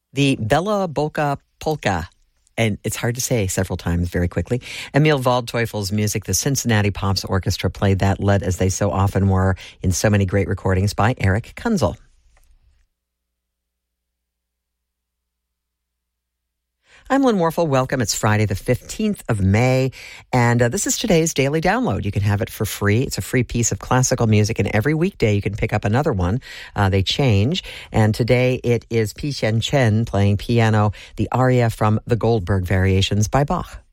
the Bella Boca Polka. And it's hard to say several times very quickly. Emil Waldteufel's music, the Cincinnati Pops Orchestra played that, led as they so often were in so many great recordings by Eric Kunzel. I'm Lynn Warfel. Welcome. It's Friday, the 15th of May, and this is today's daily download. You can have it for free. It's a free piece of classical music, and every weekday you can pick up another one. They change, and today it is Pi Chen Chen playing piano, the aria from the Goldberg Variations by Bach.